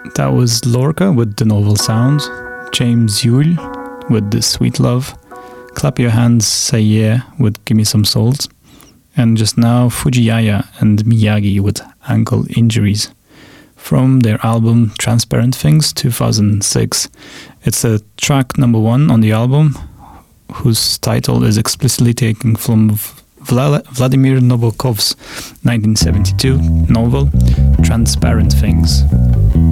That was Lorca with The Novel Sound, James Yule with The Sweet Love, Clap Your Hands, Say Yeah with Gimme Some Salt, and just now Fujiyaya and Miyagi with Ankle Injuries. From their album Transparent Things 2006. It's a track number 1 on the album, whose title is explicitly taken from Vladimir Nabokov's 1972 novel Transparent Things.